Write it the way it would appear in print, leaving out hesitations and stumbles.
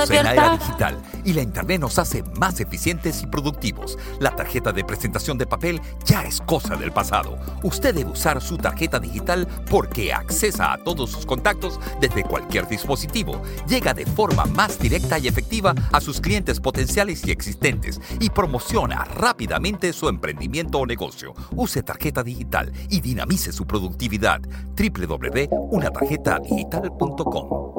Estamos en la era abierta. digital y la Internet nos hace más eficientes y productivos. La tarjeta de presentación de papel ya es cosa del pasado. Usted debe usar su tarjeta digital porque accesa a todos sus contactos desde cualquier dispositivo. Llega de forma más directa y efectiva a sus clientes potenciales y existentes y promociona rápidamente su emprendimiento o negocio. Use tarjeta digital y dinamice su productividad. www.unatarjetadigital.com